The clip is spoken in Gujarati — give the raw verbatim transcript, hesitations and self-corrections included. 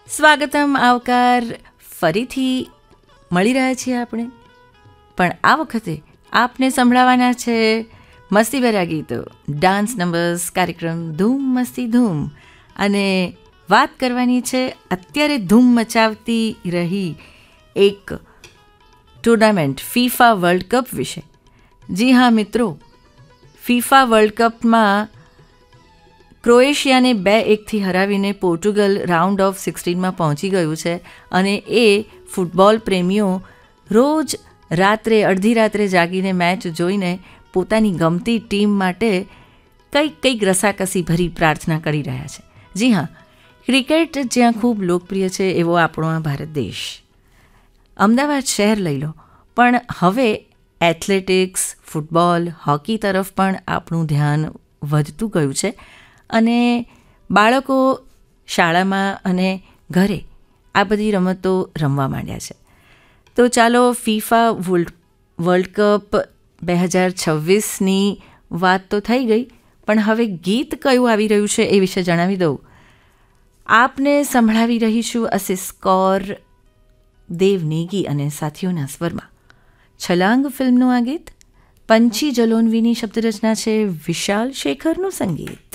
સ્વાગતમ, આવકાર. ફરીથી મળી રહ્યા છીએ આપણે, પણ આ વખતે આપને સંભળાવવાના છે મસ્તીભર્યા ગીતો, ડાન્સ નંબર્સ, કાર્યક્રમ ધૂમ મસ્તી ધૂમ. અને વાત કરવાની છે અત્યારે ધૂમ મચાવતી રહી એક ટુર્નામેન્ટ ફીફા વર્લ્ડ કપ વિશે. જી હા મિત્રો, ફીફા વર્લ્ડ કપમાં ક્રોએશિયાને બે એકથી હરાવીને પોર્ટુગલ રાઉન્ડ ઓફ સિક્સટીનમાં પહોંચી ગયું છે. અને એ ફૂટબોલ પ્રેમીઓ રોજ રાત્રે અડધી રાત્રે જાગીને મેચ જોઈને પોતાની ગમતી ટીમ માટે કંઈક કંઈક રસાકસી ભરી પ્રાર્થના કરી રહ્યા છે. જી હા, ક્રિકેટ જ્યાં ખૂબ લોકપ્રિય છે એવો આપણો આ ભારત દેશ, અમદાવાદ શહેર લઈ લો, પણ હવે એથ્લેટિક્સ, ફૂટબોલ, હોકી તરફ પણ આપણું ધ્યાન વધતું ગયું છે. અને બાળકો શાળામાં અને ઘરે આ બધી રમતો રમવા માંડ્યા છે. તો ચાલો ફીફા વર્લ્ડ વર્લ્ડ કપ બે હજાર છવ્વીસની વાત તો થઈ ગઈ, પણ હવે ગીત કયું આવી રહ્યું છે એ વિશે જણાવી દઉં. આપને સંભળાવી રહીશું અસિસ્કોર, દેવ નેગી અને સાથીઓના સ્વરમાં છલાંગ ફિલ્મનું આ ગીત. પંછી જલોનવીની શબ્દરચના છે, વિશાલ શેખરનું સંગીત.